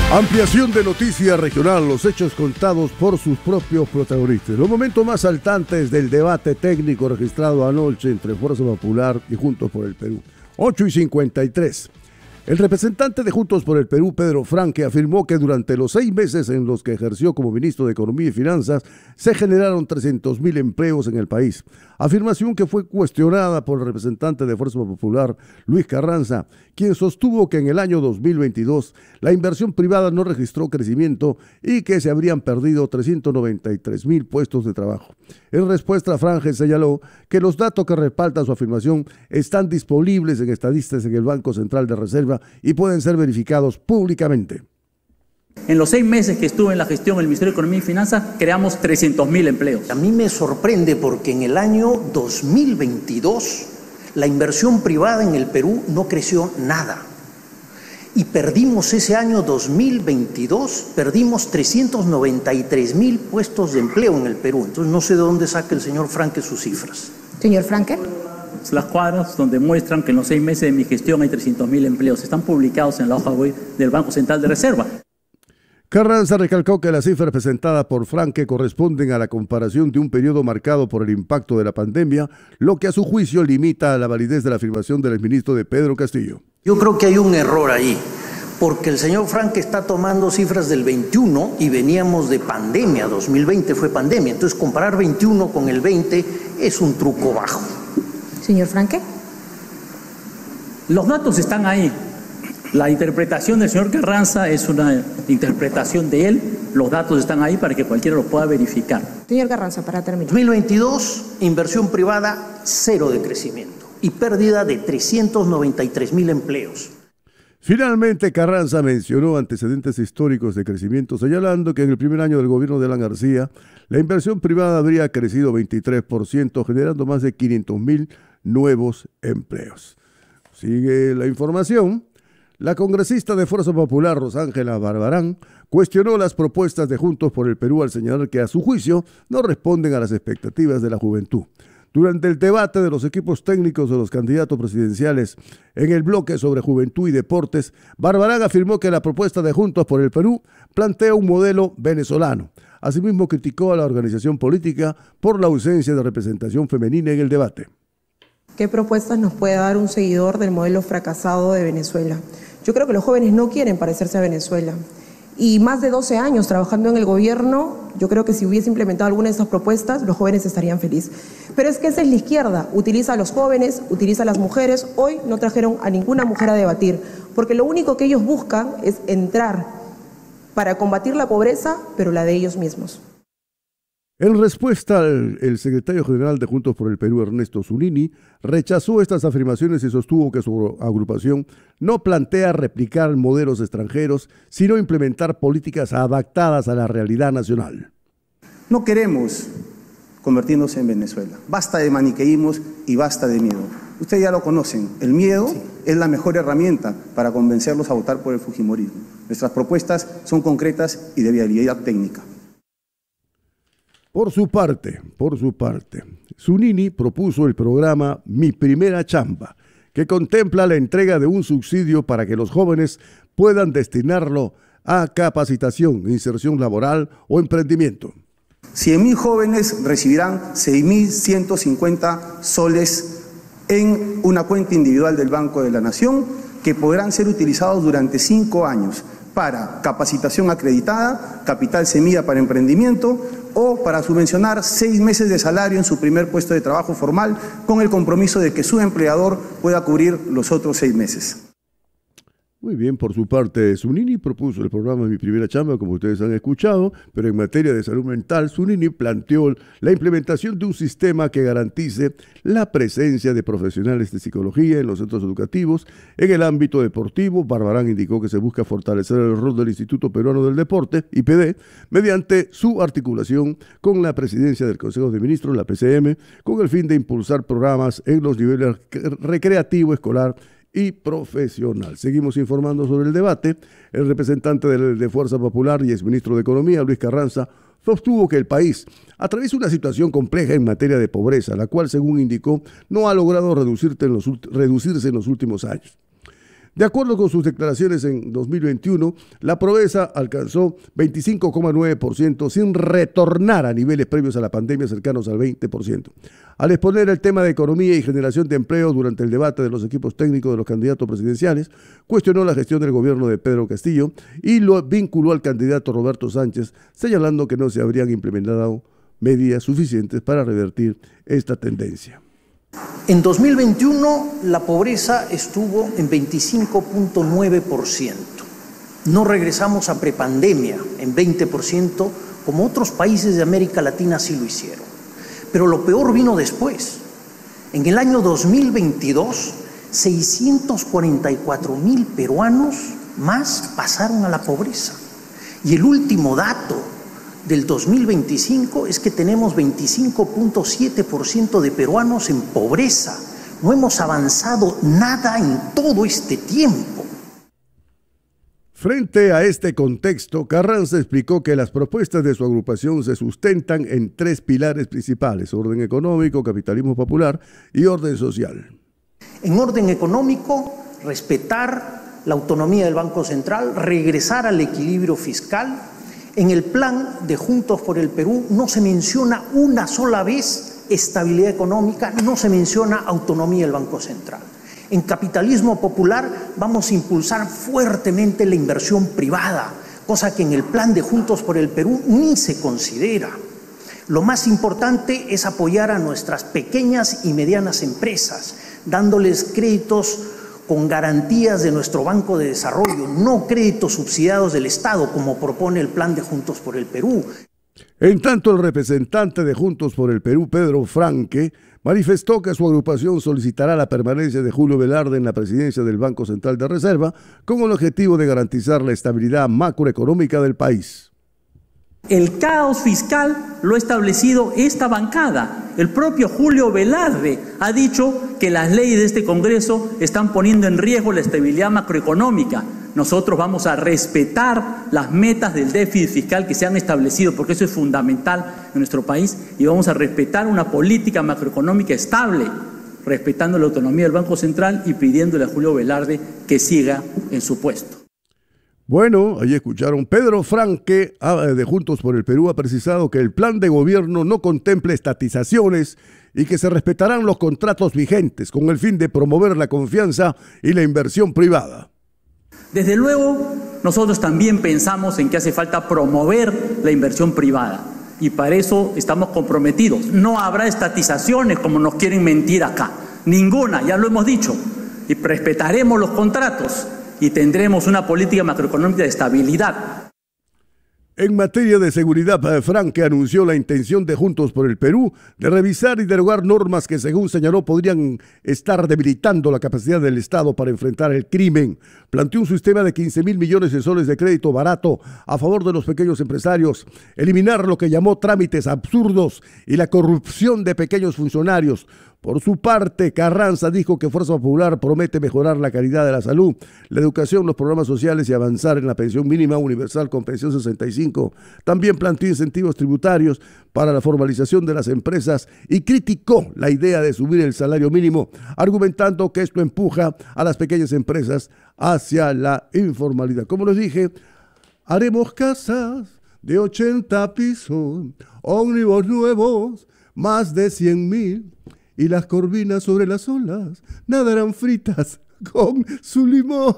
Ampliación de noticia regional, los hechos contados por sus propios protagonistas. Los momentos más saltantes del debate técnico registrado anoche entre Fuerza Popular y Juntos por el Perú. 8:53. El representante de Juntos por el Perú, Pedro Franque, afirmó que durante los 6 meses en los que ejerció como ministro de Economía y Finanzas, se generaron 300.000 empleos en el país. Afirmación que fue cuestionada por el representante de Fuerza Popular, Luis Carranza, quien sostuvo que en el año 2022 la inversión privada no registró crecimiento y que se habrían perdido 393.000 puestos de trabajo. En respuesta, Franque señaló que los datos que respaldan su afirmación están disponibles en estadísticas en el Banco Central de Reserva y pueden ser verificados públicamente. En los 6 meses que estuve en la gestión del Ministerio de Economía y Finanzas, creamos 300.000 empleos. A mí me sorprende porque en el año 2022 la inversión privada en el Perú no creció nada. Y perdimos ese año 2022, perdimos 393.000 puestos de empleo en el Perú. Entonces no sé de dónde saca el señor Franque sus cifras. Señor Franque. Las cuadras donde muestran que en los 6 meses de mi gestión hay 300.000 empleos. Están publicados en la hoja web del Banco Central de Reserva. Carranza recalcó que las cifras presentadas por Franque corresponden a la comparación de un periodo marcado por el impacto de la pandemia, lo que a su juicio limita la validez de la afirmación del exministro de Pedro Castillo. Yo creo que hay un error ahí, porque el señor Franque está tomando cifras del 21 y veníamos de pandemia, 2020 fue pandemia, entonces comparar 21 con el 20 es un truco bajo. Señor Franque. Los datos están ahí. La interpretación del señor Carranza es una interpretación de él. Los datos están ahí para que cualquiera los pueda verificar. Señor Carranza, para terminar. 2022, inversión privada, 0 de crecimiento y pérdida de 393.000 empleos. Finalmente, Carranza mencionó antecedentes históricos de crecimiento, señalando que en el primer año del gobierno de Alan García, la inversión privada habría crecido 23%, generando más de 500.000 nuevos empleos. Sigue la información. La congresista de Fuerza Popular, Rosángela Barbarán, cuestionó las propuestas de Juntos por el Perú al señalar que a su juicio no responden a las expectativas de la juventud. Durante el debate de los equipos técnicos de los candidatos presidenciales en el bloque sobre juventud y deportes, Barbarán afirmó que la propuesta de Juntos por el Perú plantea un modelo venezolano. Asimismo, criticó a la organización política por la ausencia de representación femenina en el debate. ¿Qué propuestas nos puede dar un seguidor del modelo fracasado de Venezuela? Yo creo que los jóvenes no quieren parecerse a Venezuela. Y más de 12 años trabajando en el gobierno, yo creo que si hubiese implementado alguna de estas propuestas, los jóvenes estarían felices. Pero es que esa es la izquierda, utiliza a los jóvenes, utiliza a las mujeres. Hoy no trajeron a ninguna mujer a debatir, porque lo único que ellos buscan es entrar para combatir la pobreza, pero la de ellos mismos. En respuesta, el secretario general de Juntos por el Perú, Ernesto Zunini, rechazó estas afirmaciones y sostuvo que su agrupación no plantea replicar modelos extranjeros, sino implementar políticas adaptadas a la realidad nacional. No queremos convertirnos en Venezuela. Basta de maniqueísmos y basta de miedo. Ustedes ya lo conocen. El miedo es la mejor herramienta para convencerlos a votar por el fujimorismo. Nuestras propuestas son concretas y de viabilidad técnica. Por su parte, Zunini propuso el programa Mi Primera Chamba, que contempla la entrega de un subsidio para que los jóvenes puedan destinarlo a capacitación, inserción laboral o emprendimiento. 100.000 jóvenes recibirán 6.150 soles en una cuenta individual del Banco de la Nación que podrán ser utilizados durante 5 años para capacitación acreditada, capital semilla para emprendimiento o para subvencionar 6 meses de salario en su primer puesto de trabajo formal con el compromiso de que su empleador pueda cubrir los otros 6 meses. Muy bien, por su parte, Zunini propuso el programa Mi Primera Chamba, como ustedes han escuchado, pero en materia de salud mental, Zunini planteó la implementación de un sistema que garantice la presencia de profesionales de psicología en los centros educativos. En el ámbito deportivo, Barbarán indicó que se busca fortalecer el rol del Instituto Peruano del Deporte, IPD, mediante su articulación con la presidencia del Consejo de Ministros, la PCM, con el fin de impulsar programas en los niveles recreativo, escolar y profesional. Seguimos informando sobre el debate. El representante de Fuerza Popular y exministro de Economía, Luis Carranza, sostuvo que el país atraviesa una situación compleja en materia de pobreza, la cual, según indicó, no ha logrado reducirse en los últimos años. De acuerdo con sus declaraciones en 2021, la pobreza alcanzó 25,9% sin retornar a niveles previos a la pandemia cercanos al 20%. Al exponer el tema de economía y generación de empleo durante el debate de los equipos técnicos de los candidatos presidenciales, cuestionó la gestión del gobierno de Pedro Castillo y lo vinculó al candidato Roberto Sánchez, señalando que no se habrían implementado medidas suficientes para revertir esta tendencia. En 2021 la pobreza estuvo en 25,9%. No regresamos a prepandemia en 20%, como otros países de América Latina sí lo hicieron. Pero lo peor vino después. En el año 2022, 644,000 peruanos más pasaron a la pobreza. Y el último dato del 2025 es que tenemos 25,7% de peruanos en pobreza. No hemos avanzado nada en todo este tiempo. Frente a este contexto, Carranza explicó que las propuestas de su agrupación se sustentan en 3 pilares principales: orden económico, capitalismo popular y orden social. En orden económico, respetar la autonomía del Banco Central, regresar al equilibrio fiscal. En el plan de Juntos por el Perú no se menciona una sola vez estabilidad económica, no se menciona autonomía del Banco Central. En capitalismo popular vamos a impulsar fuertemente la inversión privada, cosa que en el plan de Juntos por el Perú ni se considera. Lo más importante es apoyar a nuestras pequeñas y medianas empresas, dándoles créditos con garantías de nuestro Banco de Desarrollo, no créditos subsidiados del Estado, como propone el plan de Juntos por el Perú. En tanto, el representante de Juntos por el Perú, Pedro Franque, manifestó que su agrupación solicitará la permanencia de Julio Velarde en la presidencia del Banco Central de Reserva con el objetivo de garantizar la estabilidad macroeconómica del país. El caos fiscal lo ha establecido esta bancada. El propio Julio Velarde ha dicho que las leyes de este Congreso están poniendo en riesgo la estabilidad macroeconómica. Nosotros vamos a respetar las metas del déficit fiscal que se han establecido, porque eso es fundamental en nuestro país, y vamos a respetar una política macroeconómica estable, respetando la autonomía del Banco Central y pidiéndole a Julio Velarde que siga en su puesto. Bueno, ahí escucharon. Pedro Franque, de Juntos por el Perú, ha precisado que el plan de gobierno no contempla estatizaciones y que se respetarán los contratos vigentes con el fin de promover la confianza y la inversión privada. Desde luego, nosotros también pensamos en que hace falta promover la inversión privada y para eso estamos comprometidos. No habrá estatizaciones como nos quieren mentir acá, ninguna, ya lo hemos dicho, y respetaremos los contratos y tendremos una política macroeconómica de estabilidad. En materia de seguridad, Franque anunció la intención de Juntos por el Perú de revisar y derogar normas que, según señaló, podrían estar debilitando la capacidad del Estado para enfrentar el crimen. Planteó un sistema de 15,000 millones de soles de crédito barato a favor de los pequeños empresarios, eliminar lo que llamó trámites absurdos y la corrupción de pequeños funcionarios. Por su parte, Carranza dijo que Fuerza Popular promete mejorar la calidad de la salud, la educación, los programas sociales y avanzar en la pensión mínima universal con pensión 65. También planteó incentivos tributarios para la formalización de las empresas y criticó la idea de subir el salario mínimo, argumentando que esto empuja a las pequeñas empresas hacia la informalidad. Como les dije, haremos casas de 80 pisos, ómnibus nuevos, más de 100,000. Y las corvinas sobre las olas nadarán fritas con su limón.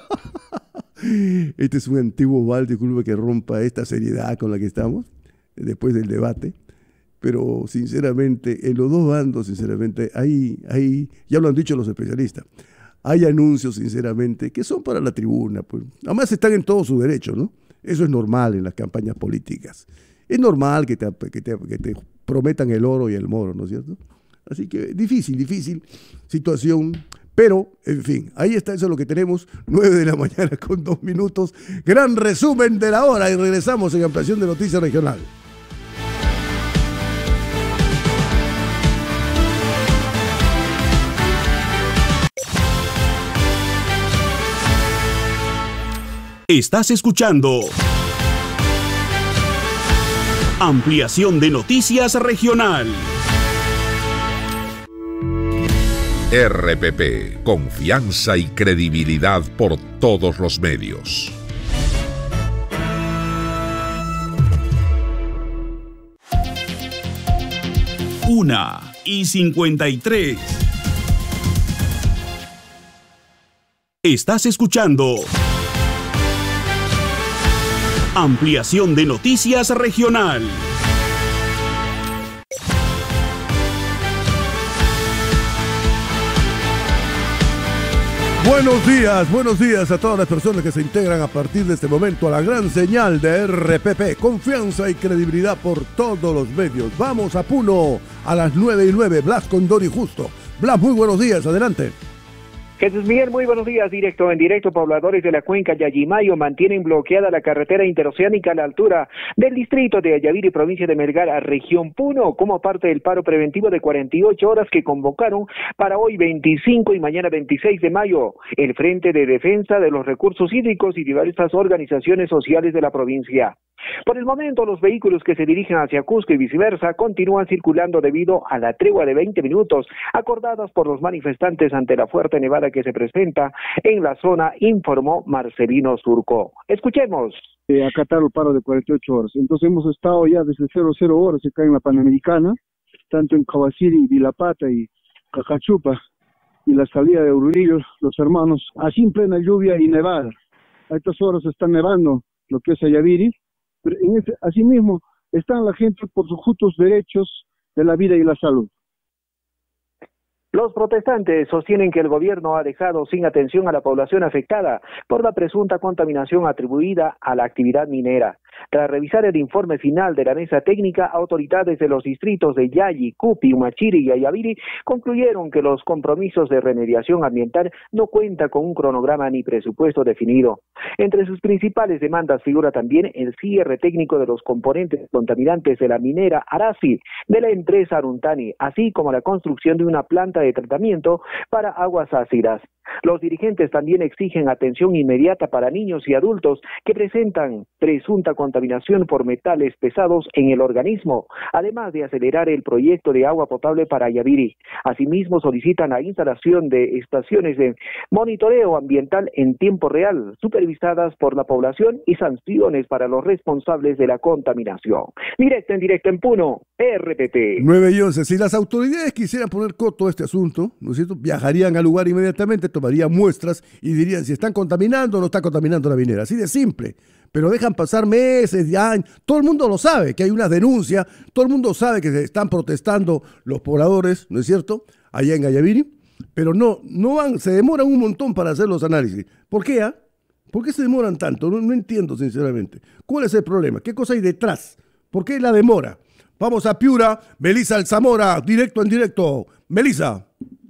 Este es un antiguo vals, disculpe que rompa esta seriedad con la que estamos después del debate. Pero sinceramente, en los dos bandos, sinceramente, hay, ya lo han dicho los especialistas, hay anuncios, sinceramente, que son para la tribuna. Pues. Además están en todo su derecho, ¿no? Eso es normal en las campañas políticas. Es normal que te prometan el oro y el moro, ¿no es cierto? Así que difícil situación, pero en fin, ahí está, eso es lo que tenemos, 9:00 con 2 minutos, gran resumen de la hora y regresamos en Ampliación de Noticias Regional. Estás escuchando Ampliación de Noticias Regional. RPP, confianza y credibilidad por todos los medios. Una y 53. Estás escuchando Ampliación de Noticias Regional. Buenos días a todas las personas que se integran a partir de este momento a la gran señal de RPP, confianza y credibilidad por todos los medios. Vamos a Puno a las 9:09, Blas Condori Justo. Blas, muy buenos días, adelante. Jesús Miguel, muy buenos días. Directo en directo, pobladores de la cuenca Yayimayo mantienen bloqueada la carretera interoceánica a la altura del distrito de Ayaviri, provincia de Melgar, a región Puno, como parte del paro preventivo de 48 horas que convocaron para hoy 25 y mañana 26 de mayo, el Frente de Defensa de los Recursos Hídricos y diversas organizaciones sociales de la provincia. Por el momento, los vehículos que se dirigen hacia Cusco y viceversa continúan circulando debido a la tregua de 20 minutos acordadas por los manifestantes ante la fuerte nevada que se presenta en la zona, informó Marcelino Surco. Escuchemos. Acatar el paro de 48 horas. Entonces hemos estado ya desde 00 horas acá en la Panamericana, tanto en Cabaciri, Vilapata y Cajachupa, y la salida de Ururillo, los hermanos, así en plena lluvia y nevada. A estas horas está nevando lo que es Ayaviri. Pero asimismo están la gente por sus justos derechos de la vida y la salud. Los protestantes sostienen que el gobierno ha dejado sin atención a la población afectada por la presunta contaminación atribuida a la actividad minera. Tras revisar el informe final de la mesa técnica, autoridades de los distritos de Yayi, Cupi, Humachiri y Ayaviri concluyeron que los compromisos de remediación ambiental no cuentan con un cronograma ni presupuesto definido. Entre sus principales demandas figura también el cierre técnico de los componentes contaminantes de la minera Arasi de la empresa Aruntani, así como la construcción de una planta de tratamiento para aguas ácidas. Los dirigentes también exigen atención inmediata para niños y adultos que presentan presunta contaminación por metales pesados en el organismo, además de acelerar el proyecto de agua potable para Ayaviri. Asimismo, solicitan la instalación de estaciones de monitoreo ambiental en tiempo real, supervisadas por la población, y sanciones para los responsables de la contaminación. Directo en Puno, RPP. 9:11. Si las autoridades quisieran poner coto a este asunto, ¿no es cierto?, viajarían al lugar inmediatamente, tomarían muestras y dirían si están contaminando o no está contaminando la minera. Así de simple. Pero dejan pasar meses, ya, todo el mundo lo sabe, que hay una denuncia, todo el mundo sabe que se están protestando los pobladores, ¿no es cierto?, allá en Ayaviri, pero no van, se demoran un montón para hacer los análisis. ¿Por qué? ¿Por qué se demoran tanto? No entiendo, sinceramente. ¿Cuál es el problema? ¿Qué cosa hay detrás? ¿Por qué la demora? Vamos a Piura, Melissa Alzamora, directo en directo. Melissa.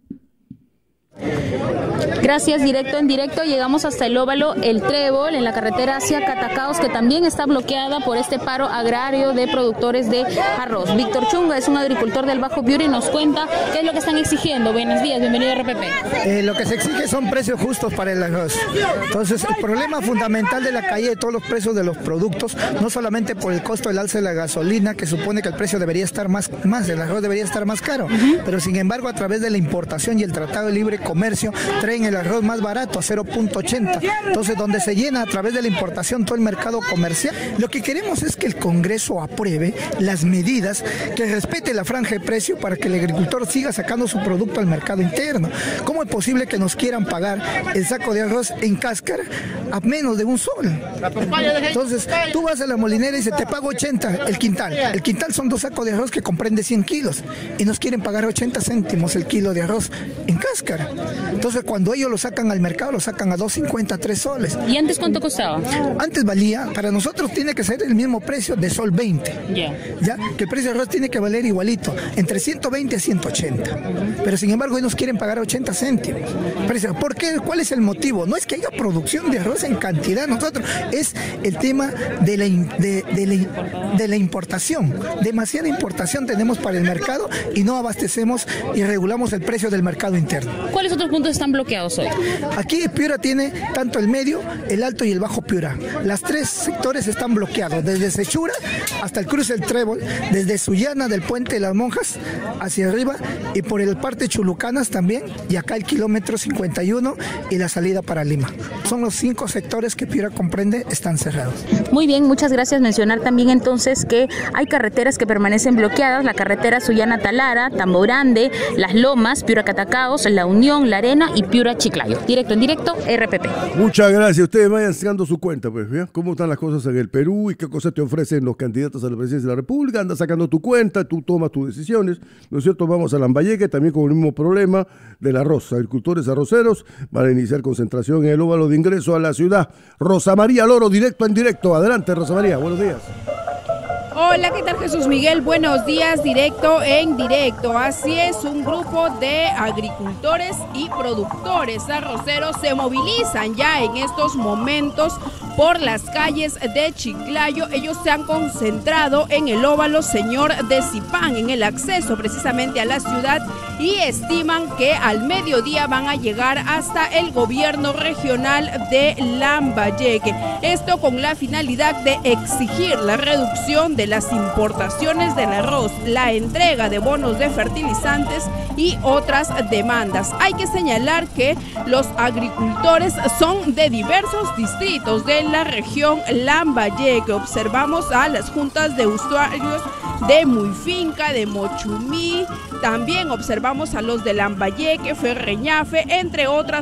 Gracias, directo en directo. Llegamos hasta el óvalo El Trébol, en la carretera hacia Catacaos, que también está bloqueada por este paro agrario de productores de arroz. Víctor Chunga es un agricultor del Bajo Piura y nos cuenta qué es lo que están exigiendo. Buenos días, bienvenido a RPP. Lo que se exige son precios justos para el arroz. Entonces, el problema fundamental de la caída de todos los precios de los productos, no solamente por el costo del alza de la gasolina, que supone que el precio debería estar más el arroz debería estar más caro, pero sin embargo, a través de la importación y el Tratado de Libre Comercio, traen el arroz más barato a 0.80. Entonces, donde se llena a través de la importación todo el mercado comercial, lo que queremos es que el Congreso apruebe las medidas que respete la franja de precio para que el agricultor siga sacando su producto al mercado interno. ¿Cómo es posible que nos quieran pagar el saco de arroz en cáscara a menos de un sol? Entonces, tú vas a la molinera y dice, te pago 80 el quintal. El quintal son 2 sacos de arroz que comprende 100 kilos y nos quieren pagar 80 céntimos el kilo de arroz en cáscara. Entonces, cuando ellos lo sacan al mercado, lo sacan a 2.50, 3 soles. ¿Y antes cuánto costaba? Antes valía, para nosotros tiene que ser el mismo precio de sol 20. Ya, que el precio de arroz tiene que valer igualito, entre 120 a 180. Pero sin embargo, ellos nos quieren pagar 80 céntimos. ¿Por qué? ¿Cuál es el motivo? No es que haya producción de arroz en cantidad, nosotros, es el tema de la importación. Demasiada importación tenemos para el mercado y no abastecemos y regulamos el precio del mercado interno. ¿Cuáles otros puntos están bloqueados? Venezuela. Aquí Piura tiene tanto el medio, el alto y el bajo Piura. Las tres sectores están bloqueados, desde Sechura hasta el cruce del Trébol, desde Sullana del Puente de las Monjas hacia arriba y por el parte Chulucanas también, y acá el kilómetro 51 y la salida para Lima. Son los 5 sectores que Piura comprende, están cerrados. Muy bien, muchas gracias. Mencionar también entonces que hay carreteras que permanecen bloqueadas, la carretera Sullana-Talara, Tambo Grande, Las Lomas, Piura-Catacaos, La Unión, La Arena y Piura-Chiclayo. Directo en directo, RPP. Muchas gracias. Ustedes vayan sacando su cuenta, pues, ¿ya? ¿Cómo están las cosas en el Perú y qué cosas te ofrecen los candidatos a la presidencia de la República? Anda sacando tu cuenta, tú tomas tus decisiones, ¿no es cierto? Vamos a Lambayeque, también con el mismo problema del arroz. Agricultores arroceros van a iniciar concentración en el óvalo de ingreso a la ciudad. Rosa María Loro, directo en directo. Adelante, Rosa María, buenos días. Hola, ¿qué tal, Jesús Miguel? Buenos días, directo en directo. Así es, un grupo de agricultores y productores arroceros se movilizan ya en estos momentos por las calles de Chiclayo. Ellos se han concentrado en el óvalo Señor de Zipán, en el acceso precisamente a la ciudad, y estiman que al mediodía van a llegar hasta el gobierno regional de Lambayeque. Esto con la finalidad de exigir la reducción de las importaciones del arroz, la entrega de bonos de fertilizantes y otras demandas. Hay que señalar que los agricultores son de diversos distritos de la región Lambayeque. Observamos a las juntas de usuarios de Muyfinca, de Mochumí, también observamos a los de Lambayeque, Ferreñafe, entre otras